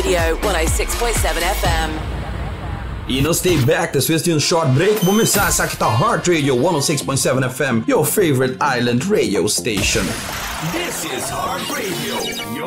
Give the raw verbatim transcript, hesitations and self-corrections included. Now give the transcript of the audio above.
Radio one oh six point seven F M. You know, stay back. This was a short break. Bumisa sa kita Heart Radio one oh six point seven F M, your favorite island radio station. This is Heart Radio.